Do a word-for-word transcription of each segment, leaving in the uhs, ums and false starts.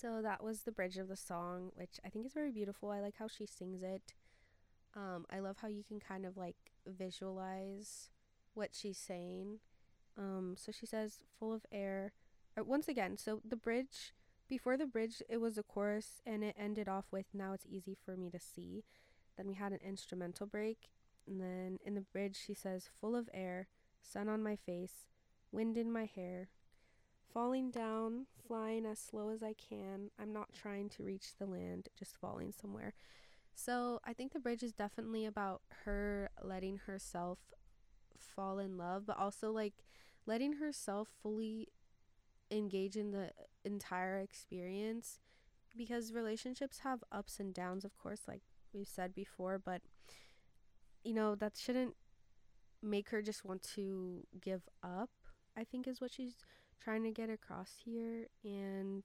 So that was the bridge of the song, which I think is very beautiful. I like how she sings it. Um, I love how you can kind of like visualize what she's saying. Um, so she says, full of air. Or once again, so the bridge, before the bridge, it was a chorus and it ended off with, now it's easy for me to see. Then we had an instrumental break. And then in the bridge, she says, full of air, sun on my face, wind in my hair, falling down, flying as slow as I can. I'm not trying to reach the land, just falling somewhere. So I think the bridge is definitely about her letting herself fall in love, but also like letting herself fully engage in the entire experience, because relationships have ups and downs, of course, like we've said before, but you know, that shouldn't make her just want to give up, I think is what she's trying to get across here. And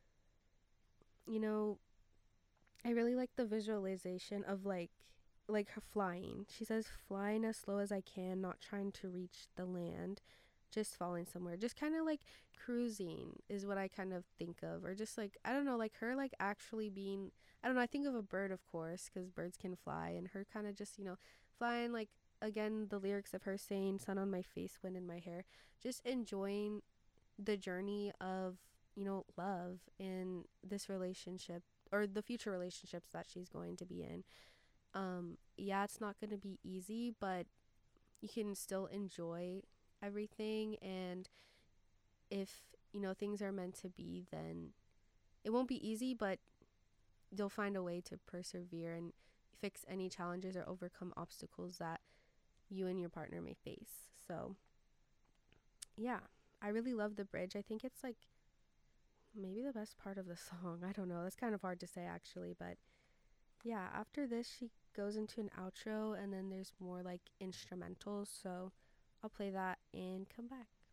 you know, I really like the visualization of like like her flying. She says, flying as slow as I can, not trying to reach the land, just falling somewhere. Just kind of like cruising is what I kind of think of. Or just like, I don't know, like her like actually being, I don't know, I think of a bird, of course, because birds can fly, and her kind of just, you know, flying like, again, the lyrics of her saying, sun on my face, wind in my hair, just enjoying the journey of, you know, love in this relationship or the future relationships that she's going to be in. Um, yeah, it's not going to be easy, but you can still enjoy everything. And if, you know, things are meant to be, then it won't be easy, but you'll find a way to persevere and fix any challenges or overcome obstacles that you and your partner may face. So, yeah, I really love the bridge. I think it's like maybe the best part of the song. I don't know. That's kind of hard to say actually, but yeah, after this she goes into an outro and then there's more like instrumentals. So I'll play that and come back.